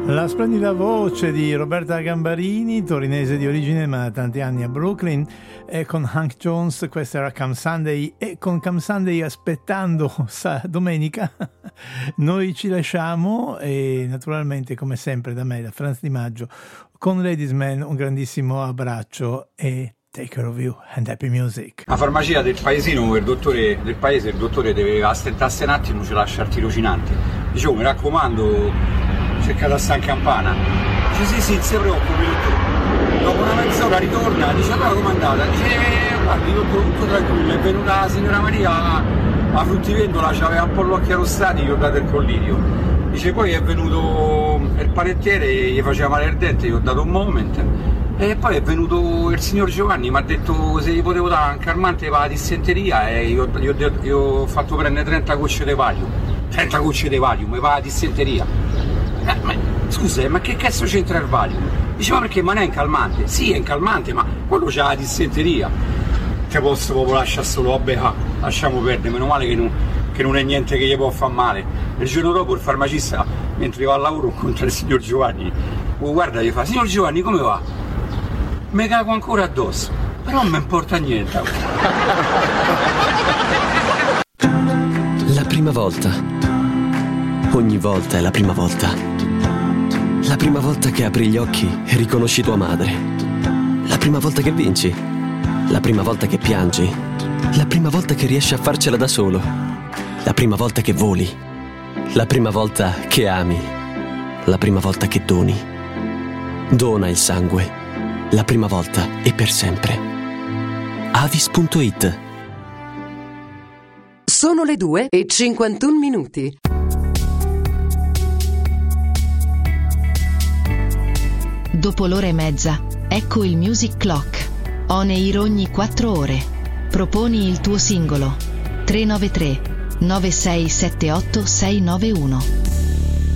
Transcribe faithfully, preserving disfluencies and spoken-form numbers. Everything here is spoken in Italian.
La splendida voce di Roberta Gambarini, torinese di origine ma da tanti anni a Brooklyn, e con Hank Jones, questa era Come Sunday, e con Come Sunday aspettando sa, domenica noi ci lasciamo, e naturalmente come sempre da me, da Franz Di Maggio, con Ladies Man un grandissimo abbraccio e take care of you and happy music. La farmacia del paesino, il dottore del paese, il dottore deve astentarsi un attimo, ci lascia il tirocinante. Dicevo, mi raccomando, cercate a San Campana. Dice sì sì, non si preoccupi dottore. Dopo una mezz'ora ritorna, dice allora com'è andata? Dice eh, guardi dottore, tutto tranquillo, è venuta la signora Maria a fruttivendola, c'aveva un po' l'occhi arrossati, gli ho dato il collirio. Dice poi è venuto il panettiere, gli faceva male il dente, gli ho dato un Moment. E poi è venuto il signor Giovanni, mi ha detto se gli potevo dare un calmante per la dissenteria, e io gli ho fatto prendere trenta gocce di Valium. trenta gocce di Valium per la dissenteria. Eh, ma, scusa, ma che cazzo c'entra il Valium? Diceva perché ma non è un calmante? Sì, è un calmante, ma quello c'ha la dissenteria. Te posso proprio lasciare solo a becca, lasciamo perdere, meno male che non, che non è niente che gli può far male. Il giorno dopo il farmacista, mentre va al lavoro, incontra il signor Giovanni. Oh, guarda, gli fa, signor Giovanni, come va? Mi cago ancora addosso, però non mi importa niente. La prima volta. Ogni volta è la prima volta. La prima volta che apri gli occhi e riconosci tua madre. La prima volta che vinci. La prima volta che piangi. La prima volta che riesci a farcela da solo. La prima volta che voli. La prima volta che ami. La prima volta che doni. Dona il sangue. La prima volta e per sempre. Avis punto it. Sono le due e cinquantuno minuti. Dopo l'ora e mezza, ecco il Music Clock. On air ogni quattro ore. Proponi il tuo singolo. tre nove tre nove sei sette otto sei nove uno.